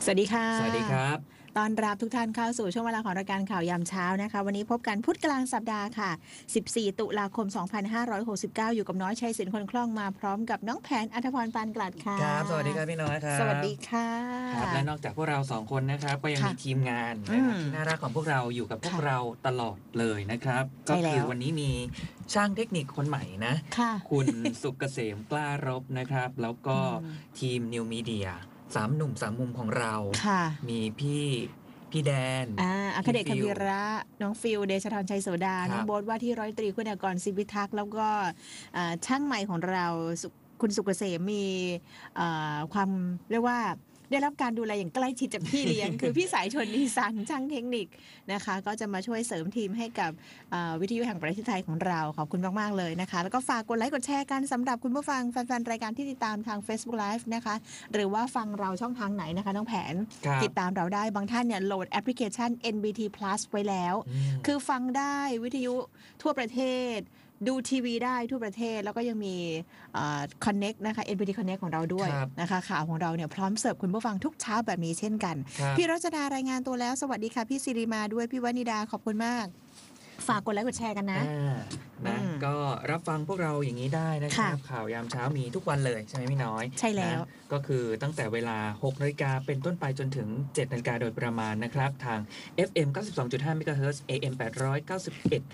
สวัสดีค่ะสวัสดีครับต้อนรับทุกท่านเข้าสู่ช่วงเวลาของรายการข่าวยามเช้านะคะวันนี้พบกันพุธกลางสัปดาห์ค่ะ14ตุลาคม2569อยู่กับน้อยชัยศิลป์คนคล่องมาพร้อมกับน้องแผนอัธพรปานกลัดค่ะครับสวัสดีครับพี่น้อยครับสวัสดีค่ะครับและนอกจากพวกเรา2คนนะครับก็ยังมีทีมงานนะครับที่น่ารักของพวกเราอยู่กับพวกเราตลอดเลยนะครับก็คือวันนี้มีช่างเทคนิคคนใหม่นะคุณสุกเกษมกล้ารบนะครับแล้วก็ทีมนิวมีเดีย3 หนุ่ม 3 มุมของเรามีพี่แดนอัคเดชควีระน้องฟิลเดชธรชัยโสดาน้องโบ๊ทว่าที่ร้อยตรีคุณากรศิวิทักษ์แล้วก็ช่างใหม่ของเราคุณสุกเกษมมีความเรียกว่าได้รับการดูแลอย่างใกล้ชิดจากพี่เลี้ยง คือพี่สายชนนิสันช่างเทคนิคนะคะก็จะมาช่วยเสริมทีมให้กับวิทยุแห่งประเทศไทยของเราขอบคุณมากๆเลยนะคะแล้วก็ฝากกดไลค์กดแชร์กันสำหรับคุณผู้ฟังแฟนๆรายการที่ติดตามทาง Facebook Live นะคะหรือว่าฟังเราช่องทางไหนนะคะน้องแผนติดตามเราได้บางท่านเนี่ยโหลดแอปพลิเคชัน NBT Plus ไว้แล้วคือฟังได้วิทยุทั่วประเทศดูทีวีได้ทั่วประเทศแล้วก็ยังมีConnect นะคะ NBT Connect ของเราด้วยนะคะข่าวของเราเนี่ยพร้อมเสิร์ฟคุณผู้ฟังทุกเช้าแบบนี้เช่นกันพี่รัชดารายงานตัวแล้วสวัสดีค่ะพี่ศิริมาด้วยพี่วนิดาขอบคุณมากฝากกดไลค์กดแชร์กันนะก็รับฟังพวกเราอย่างนี้ได้นะครับข่าวยามเช้ามีทุกวันเลยใช่ไหมพี่น้อยใช่แล้วก็คือตั้งแต่เวลา 6 นาฬิกาเป็นต้นไปจนถึง 7 นาฬิกาโดยประมาณนะครับทาง FM 92.5 MHz AM 891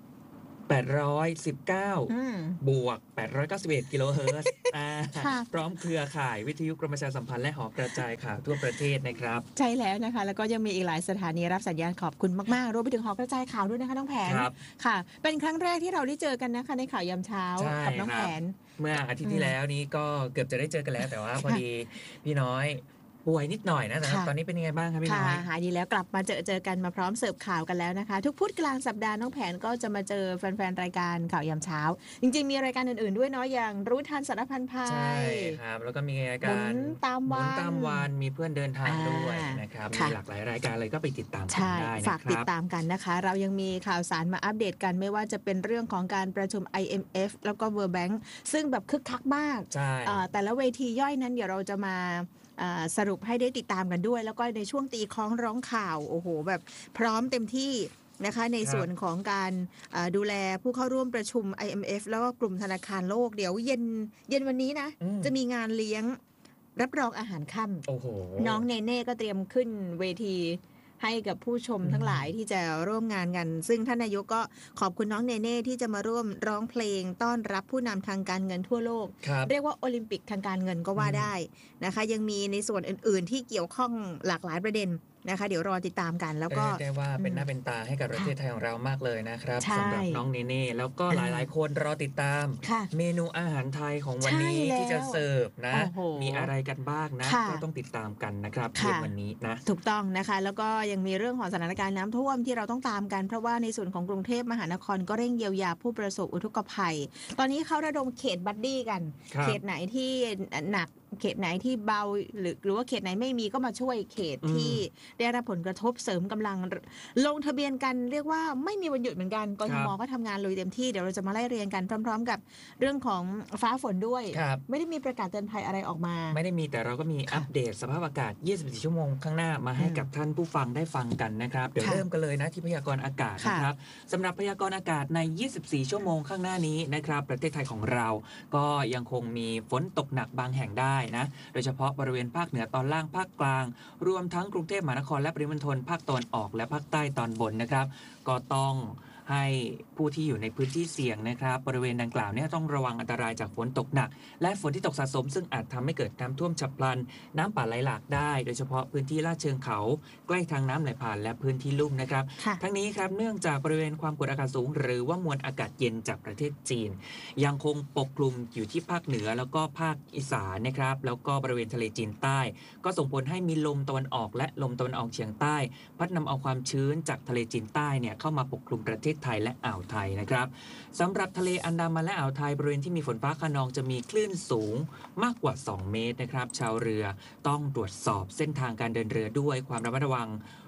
819บวก891กิโลเฮิรตซ์พร้อมเครือข่ายวิทยุกรมประชาสัมพันธ์และหอกระจายข่าวทั่วประเทศนะครับใช่แล้วนะคะแล้วก็ยังมีอีกหลายสถานีรับสัญญาณขอบคุณมากๆรวมไปถึงหอกระจายข่าวด้วยนะคะน้องแผนค่ะเป็นครั้งแรกที่เราได้เจอกันนะคะในข่าวยามเช้ากับน้องแผนเมื่ออาทิตย์ที่แล้วนี้ก็เกือบจะได้เจอกันแล้วแต่ว่าพอดีพี่น้อยป่วยนิดหน่อยนะแต่ตอนนี้เป็นยังไงบ้างครับพี่น้อยหายดีแล้วกลับมาเจอกันมาพร้อมเสิร์ฟข่าวกันแล้วนะคะทุกพุธกลางสัปดาห์น้องแผนก็จะมาเจอแฟนๆรายการข่าวยามเช้าจริงๆมีรายการอื่นๆด้วยเนาะอย่างรู้ทันสารพันภัยใช่ครับแล้วก็มีรายการหมุนตามวันมีเพื่อนเดินทางด้วยนะครับมีหลากหลายรายการเลยก็ไปติดตามกันได้นะครับฝากติดตามกันนะคะเรายังมีข่าวสารมาอัปเดตกันไม่ว่าจะเป็นเรื่องของการประชุม IMF แล้วก็ World Bank ซึ่งแบบคึกคักมากแต่ละเวทีย่อยนั้นเดี๋ยวเราจะมาสรุปให้ได้ติดตามกันด้วยแล้วก็ในช่วงตีคล้องร้องข่าวโอ้โหแบบพร้อมเต็มที่นะคะในส่วนของการดูแลผู้เข้าร่วมประชุม IMF แล้วก็กลุ่มธนาคารโลกเดี๋ยวเย็นวันนี้นะจะมีงานเลี้ยงรับรองอาหารค่ำน้องเนเน่ก็เตรียมขึ้นเวทีให้กับผู้ชมทั้งหลายที่จะร่วมงานกันซึ่งท่านนายกก็ขอบคุณน้องเนเน่ที่จะมาร่วมร้องเพลงต้อนรับผู้นำทางการเงินทั่วโลกเรียกว่าโอลิมปิกทางการเงินก็ว่าได้นะคะยังมีในส่วนอื่นๆที่เกี่ยวข้องหลากหลายประเด็นนะคะเดี๋ยวรอติดตามกันแล้วก็ได้ว่าเป็นหน้าเป็นตาให้กับประเทศไทยของเรามากเลยนะครับสำหรับน้องเนเน่แล้วก็หลายๆคนรอติดตามเมนูอาหารไทยของวันนี้ที่จะเสิร์ฟนะมีอะไรกันบ้างนะก็ต้องติดตามกันนะครับเย็นวันนี้นะถูกต้องนะคะแล้วก็ยังมีเรื่องของสถานการณ์น้ำท่วมที่เราต้องตามกันเพราะว่าในส่วนของกรุงเทพมหานครก็เร่งเยียวยาผู้ประสบอุทกภัยตอนนี้เขาระดมเขตบัดดี้กันเขตไหนที่หนักเขตไหนที่เบาหรือว่าเขตไหนไม่มีก็มาช่วยเขตที่ได้รับผลกระทบเสริมกำลังลงทะเบียนกันเรียกว่าไม่มีวันหยุดเหมือนกันกทมก็ทำงานลุยเต็มที่เดี๋ยวเราจะมาไล่เรียงกันพร้อมๆกับเรื่องของฟ้าฝนด้วยไม่ได้มีประกาศเตือนภัยอะไรออกมาไม่ได้มีแต่เราก็มีอัปเดตสภาพอากาศ24ชั่วโมงข้างหน้ามาให้กับท่านผู้ฟังได้ฟังกันนะครับเดี๋ยวเริ่มกันเลยนะที่พยากรณ์อากาศนะครับสำหรับพยากรณ์อากาศใน24ชั่วโมงข้างหน้านี้นะครับประเทศไทยของเราก็ยังคงมีฝนตกหนักบางแห่งได้นะโดยเฉพาะบริเวณภาคเหนือตอนล่างภาคกลางรวมทั้งกรุงเทพมหานครและปริมณฑลภาคตะวันออกและภาคใต้ตอนบนนะครับก็ต้องให้ผู้ที่อยู่ในพื้นที่เสี่ยงนะครับบริเวณดังกล่าวเนี่ยต้องระวังอันตรายจากฝนตกหนักและฝนที่ตกสะสมซึ่งอาจทำให้เกิดน้ำท่วมฉับพลันน้ำป่าไหลหลากได้โดยเฉพาะพื้นที่ลาดเชิงเขาใกล้ทางน้ำไหลผ่านและพื้นที่ลุ่มนะครับทั้งนี้ครับเนื่องจากบริเวณความกดอากาศสูงหรือว่ามวลอากาศเย็นจากประเทศจีนยังคงปกคลุมอยู่ที่ภาคเหนือแล้วก็ภาคอีสานนะครับแล้วก็บริเวณทะเลจีนใต้ก็ส่งผลให้มีลมตะวันออกและลมตะวันออกเฉียงใต้พัดนำเอาความชื้นจากทะเลจีนใต้เนี่ยเข้ามาปกคลุมประเทศไทยและอ่าวไทยนะครับสำหรับทะเลอันดามันและอ่าวไทยบริเวณที่มีฝนฟ้าคะนองจะมีคลื่นสูงมากกว่า2 เมตรนะครับชาวเรือต้องตรวจสอบเส้นทางการเดินเรือด้วยความระมัดระวัง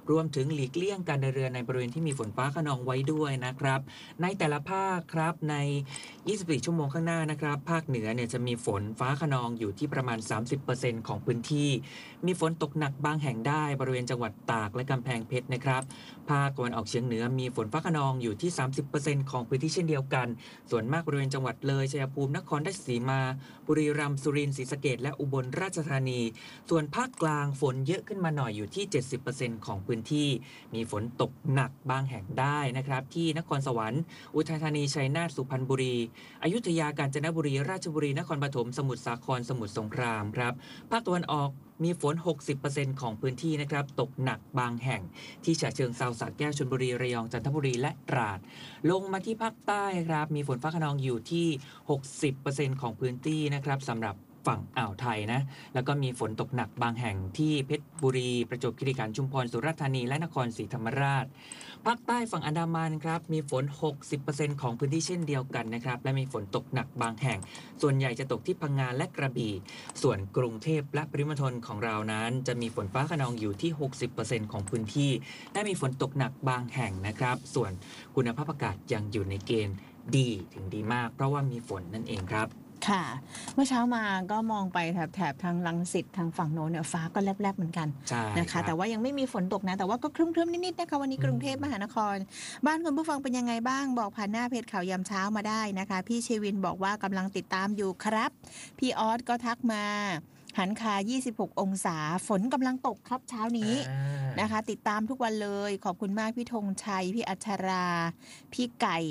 รวมถึงหลีกเลี่ยงการเดินเรือในบริเวณที่มีฝนฟ้าคะนองไว้ด้วยนะครับในแต่ละภาคครับใน24ชั่วโมงข้างหน้านะครับภาคเหนือเนี่ยจะมีฝนฟ้าคะนองอยู่ที่ประมาณ 30% ของพื้นที่มีฝนตกหนักบางแห่งได้บริเวณจังหวัดตากและกำแพงเพชรนะครับภาคตะวันออกเฉียงเหนือมีฝนฟ้าคะนองอยู่ที่ 30% ของพื้นที่เช่นเดียวกันส่วนมากบริเวณจังหวัดเลยชัยภูมินครราชสีมาบุรีรัมย์สุรินทร์ศรีสะเกษและอุบลราชธานีส่วนภาคกลางฝนเยอะขึ้นมาหน่อยอยู่ที่ 70% ของพื้นที่มีฝนตกหนักบางแห่งได้นะครับที่นครสวรรค์อุทัยธานีชัยนาทสุพรรณบุรีอยุธยากาญจนบุรีราชบุรีนครปฐมสมุทรสาครสมุทรสงครามครับภาคตะวันออกมีฝน 60% ของพื้นที่นะครับตกหนักบางแห่งที่ฉะเชิงเทราสระแก้วชลบุรีระยองจันทบุรีและตราดลงมาที่ภาคใต้ครับมีฝนฟ้าคะนองอยู่ที่ 60% ของพื้นที่นะครับสำหรับฝั่งอ่าวไทยนะแล้วก็มีฝนตกหนักบางแห่งที่เพชรบุรีประจวบคีรีขันธ์ชุมพรสุราษฎร์ธานีและนครศรีธรรมราชภาคใต้ฝั่งอันดามันครับมีฝน 60% ของพื้นที่เช่นเดียวกันนะครับและมีฝนตกหนักบางแห่งส่วนใหญ่จะตกที่พังงาและกระบี่ส่วนกรุงเทพและปริมณฑลของเรานั้นจะมีฝนฟ้าคะนองอยู่ที่ 60% ของพื้นที่และมีฝนตกหนักบางแห่งนะครับส่วนคุณภาพอากาศยังอยู่ในเกณฑ์ดีถึงดีมากเพราะว่ามีฝนนั่นเองครับค่ะเมื่อเช้ามาก็มองไปแถบทางรังสิตทางฝั่งโน้นเนี่ยฟ้าก็แลบๆเหมือนกันนะคะแต่ว่ายังไม่มีฝนตกนะแต่ว่าก็ครึ้มๆนิดๆนะคะวันนี้กรุงเทพมหานครบ้านคุณผู้ฟังเป็นยังไงบ้างบอกผ่านหน้าเพจข่าวยามเช้ามาได้นะคะพี่เชวินบอกว่ากำลังติดตามอยู่ครับพี่ออสก็ทักมาหันคา26องศาฝนกำลังตกครับเช้านี้นะคะติดตามทุกวันเลยขอบคุณมากพี่ธงชัยพี่อัชราพี่ไก่